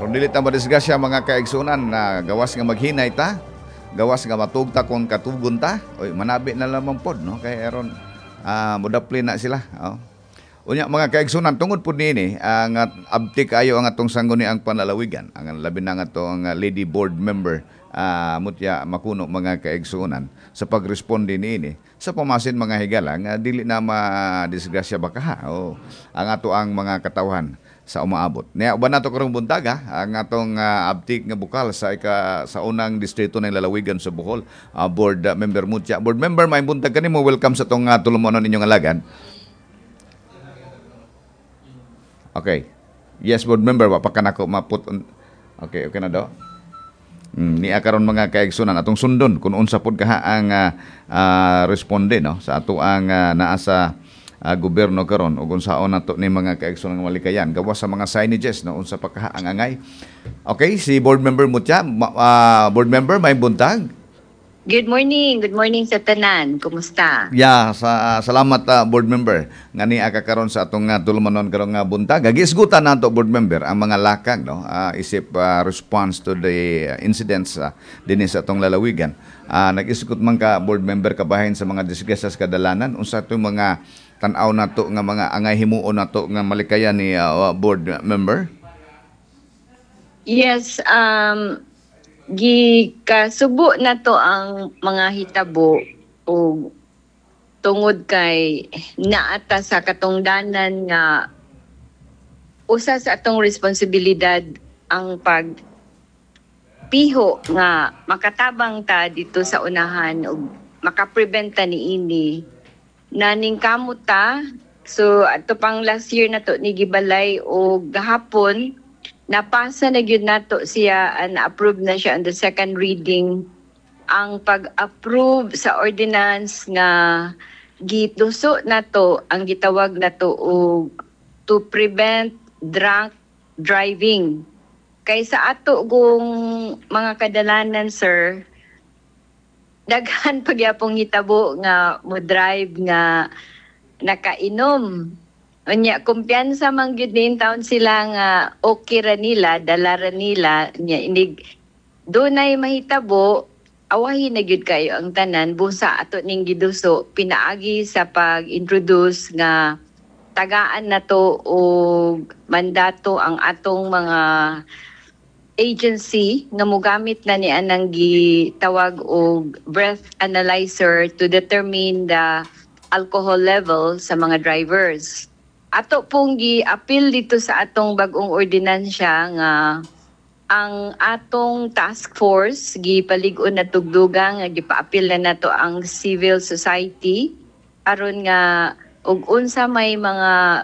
Aron dili ta madisgrasya mga kaigsunan na gawas nga maghinay ta, gawas nga matugta kung katugon ta, oy manabi na lamang pod no kay aron modapli na sila. Oh. Unya mga kaigsunan tungod pud niini ang abtik ayo ang atong sangguni ang panlalawigan, ang labi na nga atong lady board member mutya makuno mga kaigsunan sa pagresponde niini sa pamasin mga higala nga dili na madisgrasya baka ang ato ang mga katawhan sa umaabot. Nya uban nato karong buntaga ang atong abtik nga bukal sa unang distrito ng lalawigan sa Bohol, board member Mutya. Board member, may buntag kanimo, welcome sa tong tulumanon ninyong alagan. Okay. Yes, board member, wapakan ako maput. Okay na daw. Ni karon mga kaigsunan atong sundon kung unsa pod kaha ang responde no sa ato ang naa sa gobyerno karon ug unsaon nato ni mga kaigsunan nga malikayan gawas sa mga signages no unsa pa kaha ang angay. Okay, si board member Mutya, board member may buntag. Good morning sa tanan. Kumusta? Yeah, salamat board member. Ngani aka karon sa atong tulumanon karong buntag. Gisgutan nato board member ang mga lakang no isip response to the incidents dinhi sa atong lalawigan. Nag-isgot man ka board member kabahin sa mga disgrasya sa kadalanan unsa to mga tan-aw nato nga mga angay himuon nato nga malikayan ni board member? Yes, gikasubo na to ang mga hitabo o tungod kay naata sa katungdanan nga usa sa atong responsibilidad ang pagpiho nga makatabang ta dito sa unahan o makapreventa niini naning kamuta. So ato pang last year na to ni gibalay o gahapon napasa na gyud nato siya na-approve na siya on the second reading ang pag-approve sa ordinance nga gituso nato ang gitawag nato og to prevent drunk driving. Kaysa ato kung mga kadalanan sir, daghan pagyapong hitabo nga mo drive nga nakainom. Unya kumpiyansa man gyud din taon sila nga okay ra nila, dala ra nila nya inig dunay mahitabo awahi na gyud kayo ang tanan busa ato ning giduso pinaagi sa pag-introduce nga tagaan nato og mandato ang atong mga agency nga mogamit na ni anang gitawag og breath analyzer to determine the alcohol level sa mga drivers. Ato pong gi-appeal dito sa atong bagong ordinansya nga ang atong task force gipalig-on na tugdugang nga gipa-appeal na nato ang civil society aron nga og unsa may mga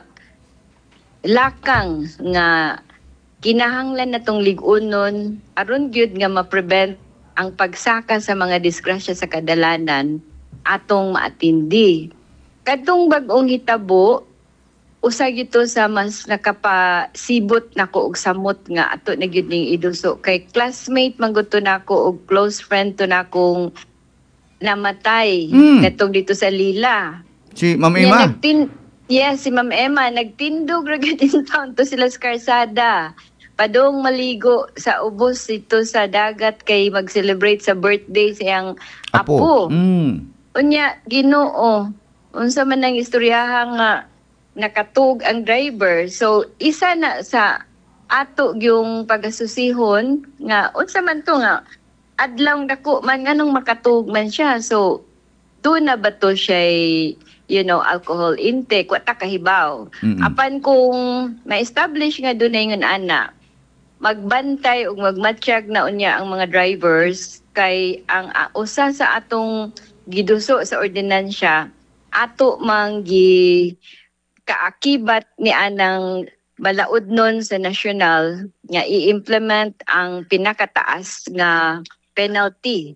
lakang nga kinahanglan natong lig-unon aron gyud nga ma-prevent ang pagsaka sa mga disgrasya sa kadalanan atong maatindi. Kadtong bag-ong hitabo usa gito sa mas nakapasibot nako og samot nga ato na gyud ning iduso kay classmate man gud to nako og close friend to nakong namatay katong dito sa Lila. Si Ma'am Emma. Yes, si Ma'am Emma nagtindog ra gyud in town to sila sa karsada. Padong maligo sa ubos ito sa dagat kay mag-celebrate sa birthday siyang apo. Unya Ginoo, unsa man ang istoryahan nga nakatug ang driver. So isa na sa ato yung pag-asusihon nga unsa man to nga adlaw dako man nganong makatug man siya. So do na ba to siya alcohol intake wa ta kahibaw. Apan kung ma-establish nga dunay ngon ana magbantay ug magmatsyag na unya ang mga drivers kay ang usa sa atong giduso sa ordinansya ato manggi kaakibat ni anang balaod nun sa nasyonal nga i-implement ang pinakataas nga penalty.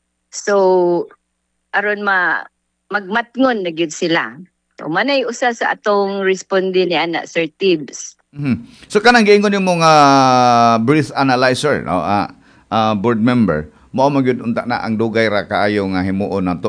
So aron magmatngon na gyud sila. So manay usa sa atong responde ni ana Sir Tibbs. So kanang giingon yung mga breath analyzer no board member mo magyud unta na ang dugay ra kaayo nga himuon nato